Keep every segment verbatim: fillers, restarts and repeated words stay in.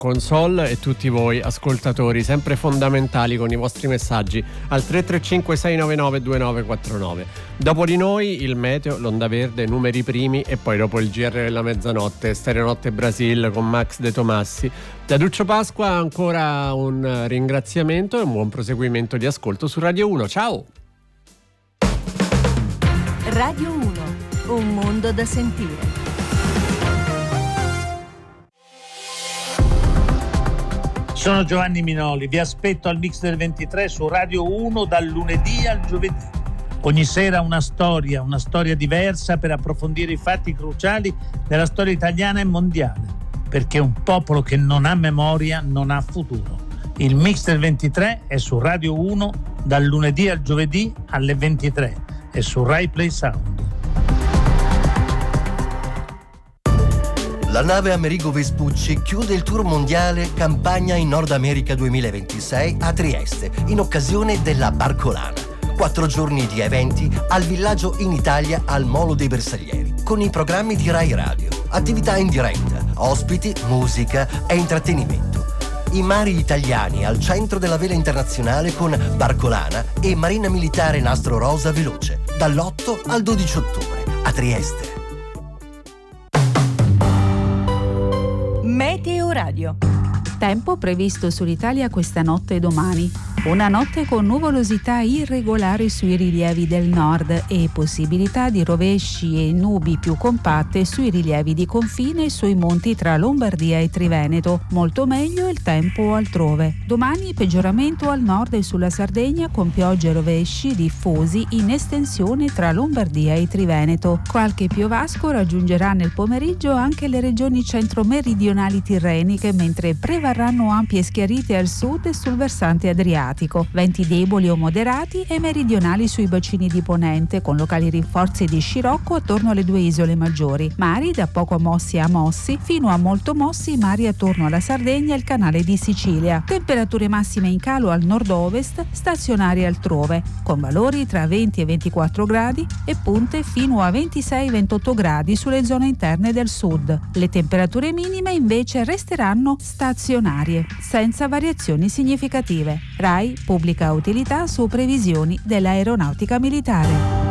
console e tutti voi ascoltatori, sempre fondamentali con i vostri messaggi al tre tre cinque sei nove nove due nove quattro nove. Dopo di noi il meteo, l'onda verde, numeri primi e poi dopo il G R della mezzanotte, Stereonotte Brasil con Max De Tomassi. Da Duccio Pasqua ancora un ringraziamento e un buon proseguimento di ascolto su Radio uno. Ciao! Radio uno, un mondo da sentire. Sono Giovanni Minoli, vi aspetto al Mix del ventitré su Radio uno dal lunedì al giovedì. Ogni sera una storia, una storia diversa per approfondire i fatti cruciali della storia italiana e mondiale, perché un popolo che non ha memoria non ha futuro. Il Mix del ventitré è su Radio uno dal lunedì al giovedì alle ventitré e su Rai Play Sound. La nave Amerigo Vespucci chiude il tour mondiale Campagna in Nord America duemilaventisei a Trieste in occasione della Barcolana. Quattro giorni di eventi al villaggio in Italia al Molo dei Bersaglieri, con i programmi di Rai Radio, attività in diretta, ospiti, musica e intrattenimento. I mari italiani al centro della vela internazionale con Barcolana e Marina Militare Nastro Rosa Veloce, dall'otto al dodici ottobre a Trieste. Meteo Radio. Tempo previsto sull'Italia questa notte e domani. Una notte con nuvolosità irregolari sui rilievi del nord e possibilità di rovesci e nubi più compatte sui rilievi di confine e sui monti tra Lombardia e Triveneto. Molto meglio il tempo altrove. Domani peggioramento al nord e sulla Sardegna con piogge e rovesci diffusi in estensione tra Lombardia e Triveneto. Qualche piovasco raggiungerà nel pomeriggio anche le regioni centro-meridionali tirreniche, mentre prevarranno ampie schiarite al sud e sul versante adriatico. Venti deboli o moderati e meridionali sui bacini di ponente, con locali rinforzi di scirocco attorno alle due isole maggiori. Mari da poco mossi a mossi fino a molto mossi mari attorno alla Sardegna e il canale di Sicilia. Temperature massime in calo al nord-ovest, stazionarie altrove, con valori tra venti e ventiquattro gradi e punte fino a ventisei ventotto gradi sulle zone interne del sud. Le temperature minime invece resteranno stazionarie, senza variazioni significative. Rai pubblica utilità su previsioni dell'aeronautica militare.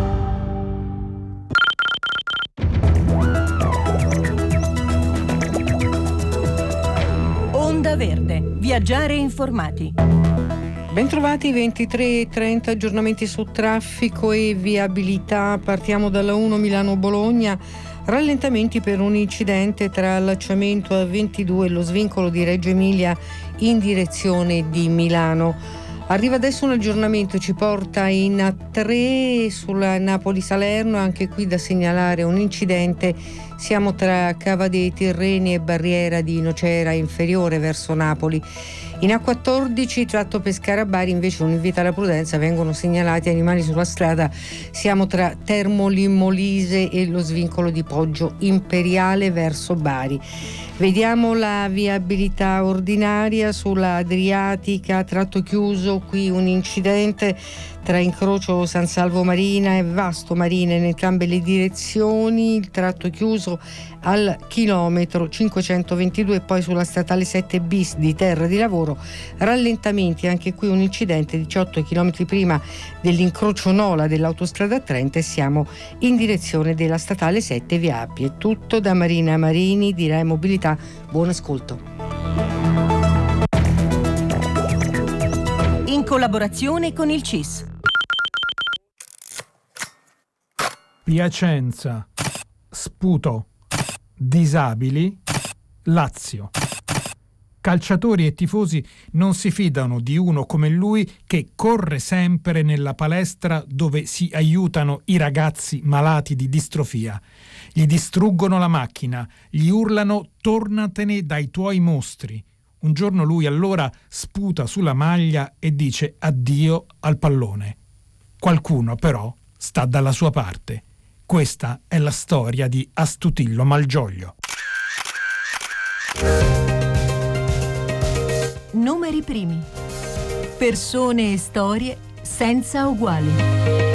Onda Verde. Viaggiare informati. Bentrovati, ventitré e trenta, aggiornamenti su traffico e viabilità. Partiamo dalla uno Milano-Bologna. Rallentamenti per un incidente tra allacciamento A ventidue e lo svincolo di Reggio Emilia in direzione di Milano. Arriva adesso un aggiornamento, ci porta in A tre sulla Napoli-Salerno, anche qui da segnalare un incidente. Siamo tra Cava dei Tirreni e barriera di Nocera inferiore verso Napoli. In A quattordici, tratto Pescara-Bari, invece un invito alla prudenza, vengono segnalati animali sulla strada. Siamo tra Termoli Molise e lo svincolo di Poggio Imperiale verso Bari. Vediamo la viabilità ordinaria sulla Adriatica, tratto chiuso, qui un incidente tra incrocio San Salvo Marina e Vasto Marina in entrambe le direzioni, il tratto chiuso al chilometro cinquecentoventidue e poi sulla statale sette bis di Terra di Lavoro, rallentamenti, anche qui un incidente diciotto chilometri prima dell'incrocio Nola dell'autostrada trenta e siamo in direzione della statale sette via Appia. È tutto da Marina Marini di Rai Mobilità, buon ascolto. In collaborazione con il C I S. Piacenza, Sputo, Disabili, Lazio. Calciatori e tifosi non si fidano di uno come lui che corre sempre nella palestra dove si aiutano i ragazzi malati di distrofia. Gli distruggono la macchina, gli urlano «tornatene dai tuoi mostri». Un giorno lui allora sputa sulla maglia e dice addio al pallone. Qualcuno però sta dalla sua parte. Questa è la storia di Astutillo Malgioglio. Numeri primi. Persone e storie senza uguali.